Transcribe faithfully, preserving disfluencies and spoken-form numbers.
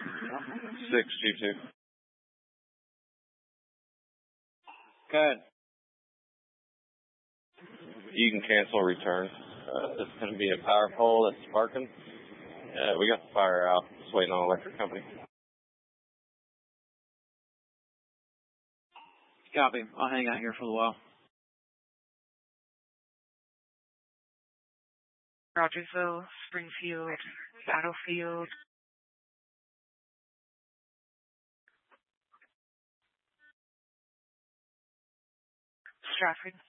six G two. Good. You can cancel return. Uh, this is going to be a power pole that's sparking. Uh, we got the fire out. Just waiting on the electric company. Copy. I'll hang out here for a while. Rogersville, Springfield, Battlefield. Stratford.